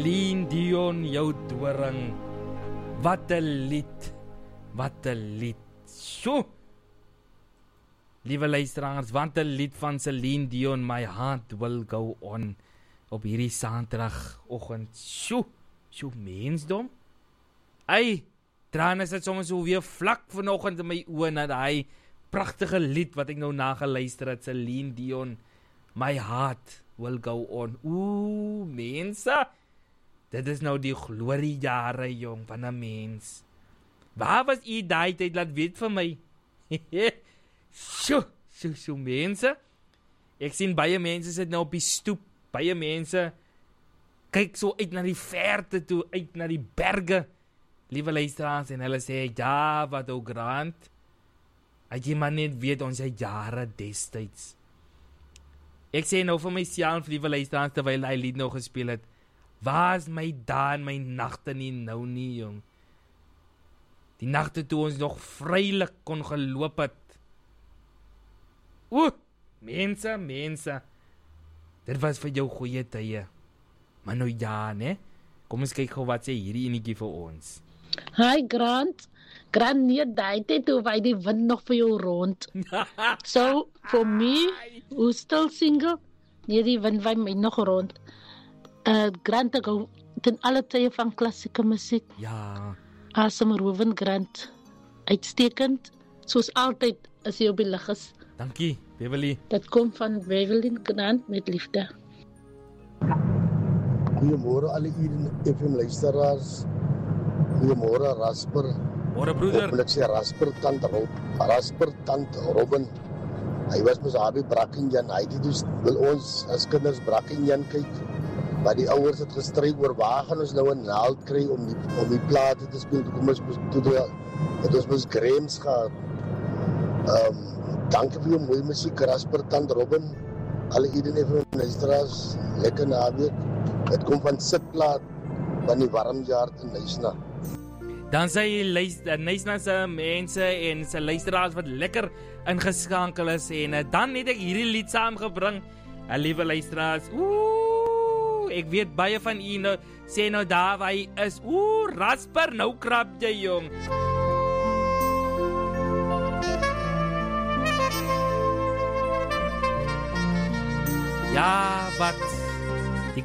Celine Dion, jou doring. Wat 'n lied. Wat 'n lied. Sjoe. Liewe luisteraars, wat 'n lied van Celine Dion, My Heart Will Go On. Op hierdie Saterdagoggend. Sjoe. Sjoe, mensdom. Ei, trane sit soms so weer vlak vanoggend in my oë na daai pragtige lied wat ek nou nageluister het, Celine Dion, My Heart Will Go On. Ooh, mense. Dit is nou die gloriejare, jong, van 'n mens. Waar was u daai tyd, laat weet vir my. Sjoe, mense. Ek sien baie mense sit nou op die stoep. Baie mense kyk so uit na die verte toe, uit na die berge. Liewe luisteraars, en hulle sê, ja, wat ook Grant. As jy maar net weet, ons het jare destyds. Ek sê nou vir myself, liewe luisteraars, terwyl hy lied nou gespeel het, waar is my daan, my nagte nie nou nie, jong. Die nagte toe ons nog vrylik kon geloop het. Mense. Dit was vir jou goeie tye. Maar nou ja, ne? Kom ons kyk gou wat sê hierdie enetjie vir ons. Hi Grant. Grant, nie daai tyd toe wy die wind nog vir jou rond. So, for me, who's still single, nie die wind wy my nog rond. Grant, ek hou ten alle tye van klassieke musiek. Ja. Asemrowend Grant. Uitstekend. Soos altyd as jy op die lig is. Dankie, Beverly. Dat kom van Beverly Grant met liefde. Goeiemôre alle FM luisteraars. Goeiemôre Rasper. Môre broeder. Ek sê Rasper tant Robin. Hy was mos Abi Brackenjan. Hy het dus wil ons as kinders Brackenjan kyk. Maar die ouers het gestry oor waar gaan ons nou 'n naald kry om die plate te speel. Kom ons het ons mos Grams gehad. Dankie vir jou mooi musiek, Rasper tant Robin. Alle FM luisteraars, lekker naweek. Het kom van Sitplaat van die Warmjaar in Nysna. Dan sê jy Nysna se mense en se luisteraars wat lekker ingeskakel is en dan het ek hierdie lied saamgebring. Liewe luisteraars, ek weet baie van u nou sê nou daar waar hy is. Rasper, nou krap jy, jong. Ja, wat